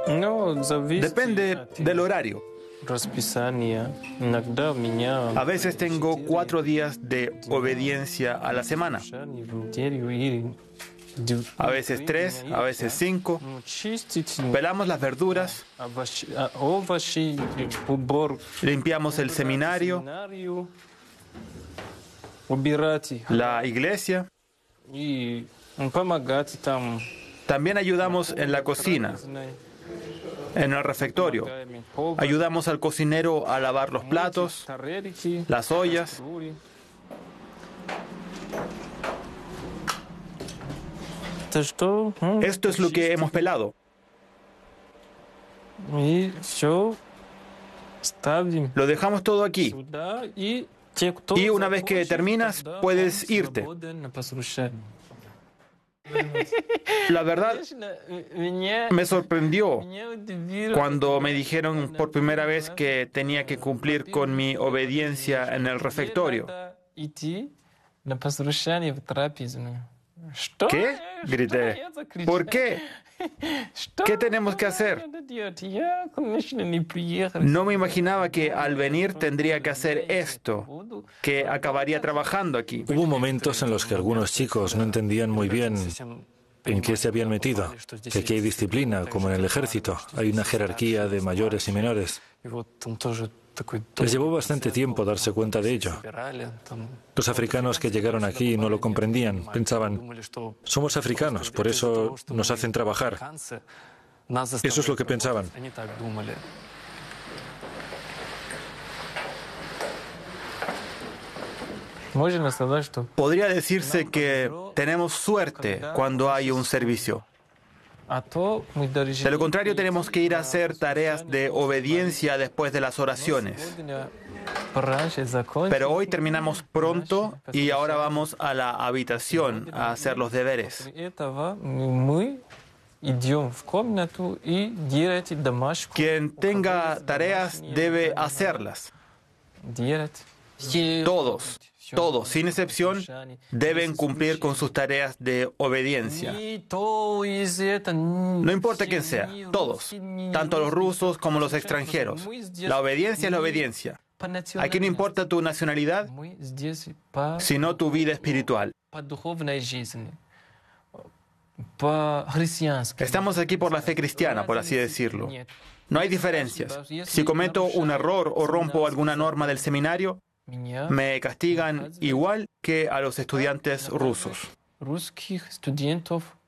Depende del horario. A veces tengo 4 días de obediencia a la semana. A veces 3, a veces 5. Pelamos las verduras. Limpiamos el seminario, la iglesia. También ayudamos en la cocina, en el refectorio. Ayudamos al cocinero a lavar los platos, las ollas. Esto es lo que hemos pelado. Lo dejamos todo aquí. Y una vez que terminas, puedes irte. La verdad, me sorprendió cuando me dijeron por primera vez que tenía que cumplir con mi obediencia en el refectorio. ¿Qué? Grité. ¿Por qué? ¿Qué tenemos que hacer? No me imaginaba que al venir tendría que hacer esto, que acabaría trabajando aquí. Hubo momentos en los que algunos chicos no entendían muy bien en qué se habían metido, que aquí hay disciplina, como en el ejército. Hay una jerarquía de mayores y menores. Les llevó bastante tiempo darse cuenta de ello. Los africanos que llegaron aquí no lo comprendían. Pensaban, somos africanos, por eso nos hacen trabajar. Eso es lo que pensaban. Podría decirse que tenemos suerte cuando hay un servicio. De lo contrario, tenemos que ir a hacer tareas de obediencia después de las oraciones. Pero hoy terminamos pronto y ahora vamos a la habitación a hacer los deberes. Quien tenga tareas debe hacerlas. Todos, sin excepción, deben cumplir con sus tareas de obediencia. No importa quién sea, todos, tanto los rusos como los extranjeros. La obediencia es la obediencia. Aquí no importa tu nacionalidad, sino tu vida espiritual. Estamos aquí por la fe cristiana, por así decirlo. No hay diferencias. Si cometo un error o rompo alguna norma del seminario, me castigan igual que a los estudiantes rusos.